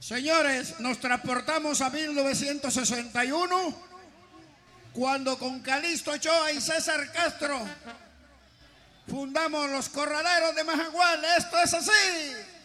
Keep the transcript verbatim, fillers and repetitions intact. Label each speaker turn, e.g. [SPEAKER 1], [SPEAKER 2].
[SPEAKER 1] Señores, nos transportamos a mil novecientos sesenta y uno, cuando con Calixto Ochoa y César Castro fundamos los Corraleros de Majagual. Esto es así.